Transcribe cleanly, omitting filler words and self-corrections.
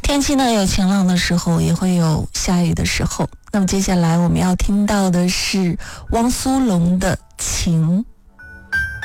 天气呢有晴朗的时候，也会有下雨的时候。那么接下来我们要听到的是汪苏泷的《情》。